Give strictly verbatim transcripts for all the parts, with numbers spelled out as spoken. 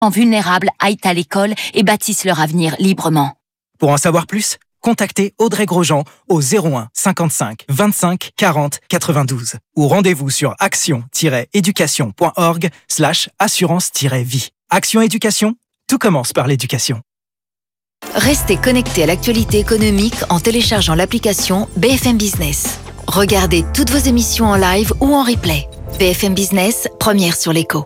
vulnérables aillent à l'école et bâtissent leur avenir librement. Pour en savoir plus, contactez Audrey Grosjean au zéro un cinquante-cinq vingt-cinq quarante quatre-vingt-douze ou rendez-vous sur action-éducation.org slash assurance-vie. Action Éducation, tout commence par l'éducation. Restez connectés à l'actualité économique en téléchargeant l'application B F M Business. Regardez toutes vos émissions en live ou en replay. B F M Business, première sur l'écho.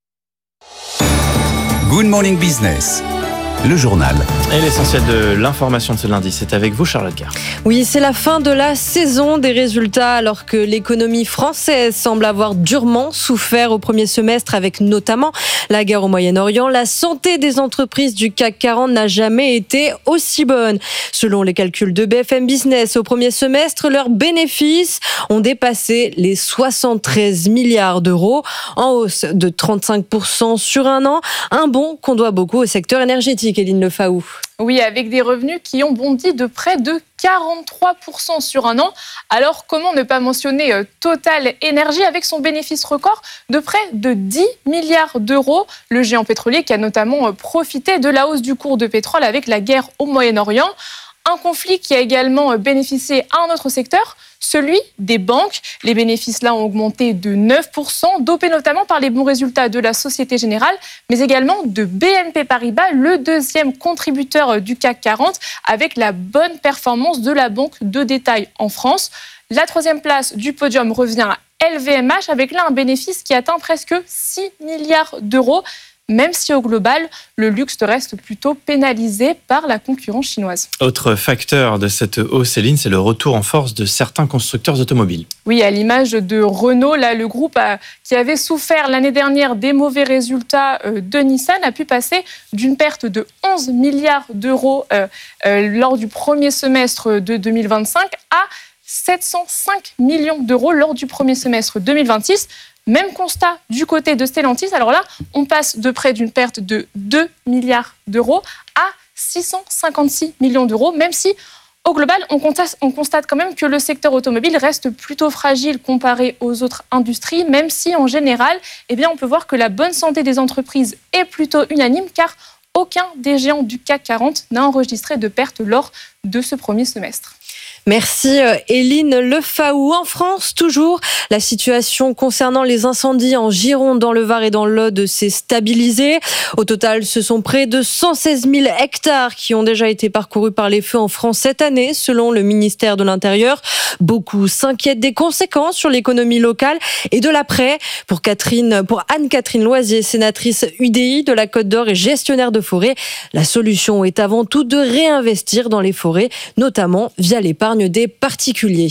Good Morning Business, le journal. Et l'essentiel de l'information de ce lundi, c'est avec vous, Charlotte Gard. Oui, c'est la fin de la saison des résultats, alors que l'économie française semble avoir durement souffert au premier semestre, avec notamment la guerre au Moyen-Orient. La santé des entreprises du C A C quarante n'a jamais été aussi bonne. Selon les calculs de B F M Business, au premier semestre, leurs bénéfices ont dépassé les soixante-treize milliards d'euros, en hausse de trente-cinq pour cent sur un an. Un bond qu'on doit beaucoup au secteur énergétique, Éline Lefaou. Oui, avec des revenus qui ont bondi de près de quarante-trois pour cent sur un an. Alors, comment ne pas mentionner euh, Total Énergie avec son bénéfice record de près de dix milliards d'euros. Le géant pétrolier qui a notamment euh, profité de la hausse du cours de pétrole avec la guerre au Moyen-Orient. Un conflit qui a également bénéficié à un autre secteur, celui des banques. Les bénéfices là ont augmenté de neuf pour cent, dopés notamment par les bons résultats de la Société Générale, mais également de B N P Paribas, le deuxième contributeur du C A C quarante, avec la bonne performance de la banque de détail en France. La troisième place du podium revient à L V M H, avec là un bénéfice qui atteint presque six milliards d'euros. Même si au global, le luxe reste plutôt pénalisé par la concurrence chinoise. Autre facteur de cette hausse, Céline, c'est le retour en force de certains constructeurs automobiles. Oui, à l'image de Renault, là, le groupe a, qui avait souffert l'année dernière des mauvais résultats euh, de Nissan a pu passer d'une perte de onze milliards d'euros euh, euh, lors du premier semestre de deux mille vingt-cinq à sept cent cinq millions d'euros lors du premier semestre deux mille vingt-six. Même constat du côté de Stellantis. Alors là, on passe de près d'une perte de deux milliards d'euros à six cent cinquante-six millions d'euros, même si, au global, on constate, on constate quand même que le secteur automobile reste plutôt fragile comparé aux autres industries, même si, en général, eh bien, on peut voir que la bonne santé des entreprises est plutôt unanime, car aucun des géants du C A C quarante n'a enregistré de perte lors de ce premier semestre. Merci Éline Lefaou. En France, toujours, la situation concernant les incendies en Gironde, dans le Var et dans l'Aude s'est stabilisée. Au total, ce sont près de cent seize mille hectares qui ont déjà été parcourus par les feux en France cette année, selon le ministère de l'Intérieur. Beaucoup s'inquiètent des conséquences sur l'économie locale et de l'après. Pour Catherine, pour Anne-Catherine Loisier, sénatrice U D I de la Côte d'Or et gestionnaire de forêt, la solution est avant tout de réinvestir dans les forêts, notamment via l'épargne des particuliers.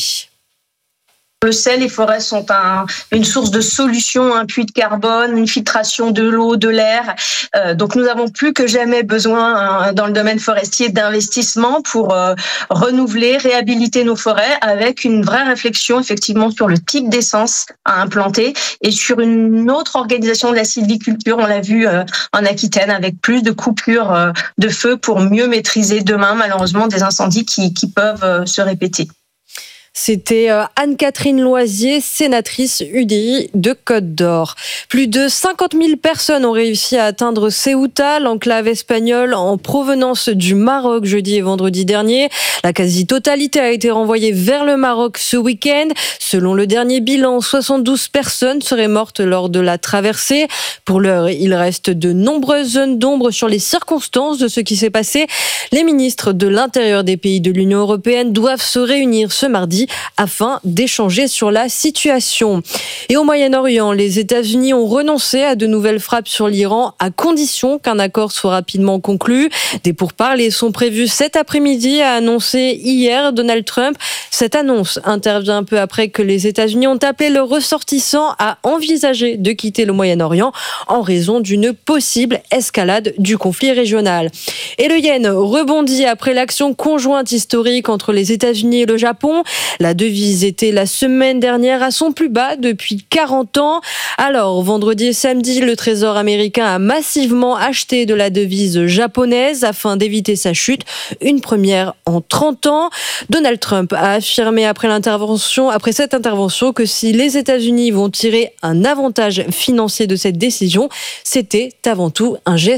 On le sait, les forêts sont un, une source de solution, un puits de carbone, une filtration de l'eau, de l'air. Euh, donc nous avons plus que jamais besoin, hein, dans le domaine forestier, d'investissement pour euh, renouveler, réhabiliter nos forêts, avec une vraie réflexion effectivement sur le type d'essence à implanter et sur une autre organisation de la sylviculture. On l'a vu euh, en Aquitaine, avec plus de coupures euh, de feu pour mieux maîtriser demain malheureusement des incendies qui, qui peuvent euh, se répéter. C'était Anne-Catherine Loisier, sénatrice U D I de Côte d'Or. Plus de cinquante mille personnes ont réussi à atteindre Ceuta, l'enclave espagnole en provenance du Maroc jeudi et vendredi dernier. La quasi-totalité a été renvoyée vers le Maroc ce week-end. Selon le dernier bilan, soixante-douze personnes seraient mortes lors de la traversée. Pour l'heure, il reste de nombreuses zones d'ombre sur les circonstances de ce qui s'est passé. Les ministres de l'Intérieur des pays de l'Union européenne doivent se réunir ce mardi afin d'échanger sur la situation. Et au Moyen-Orient, les États-Unis ont renoncé à de nouvelles frappes sur l'Iran à condition qu'un accord soit rapidement conclu. Des pourparlers sont prévus cet après-midi, a annoncé hier Donald Trump. Cette annonce intervient un peu après que les États-Unis ont appelé leurs ressortissants à envisager de quitter le Moyen-Orient en raison d'une possible escalade du conflit régional. Et le yen rebondit après l'action conjointe historique entre les États-Unis et le Japon. La devise était la semaine dernière à son plus bas depuis quarante ans. Alors, vendredi et samedi, le Trésor américain a massivement acheté de la devise japonaise afin d'éviter sa chute, une première en trente ans. Donald Trump a affirmé après l'intervention, après cette intervention, que si les États-Unis vont tirer un avantage financier de cette décision, c'était avant tout un geste